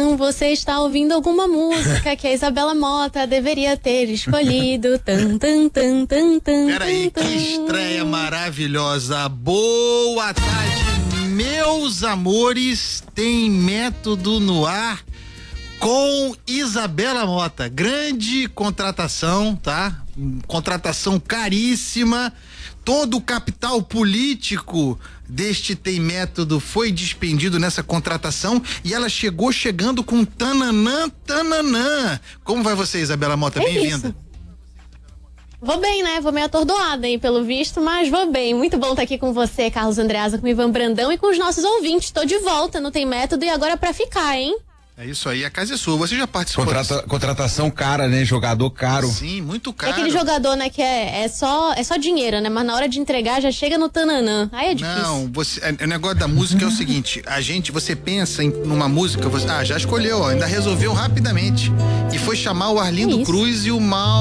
você está ouvindo alguma música que a Isabela Mota deveria ter escolhido. Peraí, que estreia maravilhosa. Boa tarde, meus amores. Tem Método no ar com Isabela Mota. Grande contratação, tá? Contratação caríssima. Todo o capital político deste Tem Método foi despendido nessa contratação e ela chegando com tananã. Como vai você, Isabela Mota? Bem-vinda. Vou bem, né? Vou meio atordoada aí pelo visto, mas vou bem. Muito bom estar aqui com você, Carlos Andreasa, com o Ivan Brandão e com os nossos ouvintes. Tô de volta no Tem Método e agora pra ficar, hein? É isso aí, a casa é sua. Você já participou? Contratação cara, né? Jogador caro. Sim, muito caro. É aquele jogador, né, que é só dinheiro, né? Mas na hora de entregar já chega no tananã. Aí é difícil. Não, o negócio da música é o seguinte, você pensa numa música, já escolheu, ainda resolveu rapidamente. E foi chamar o Arlindo Cruz e o Mal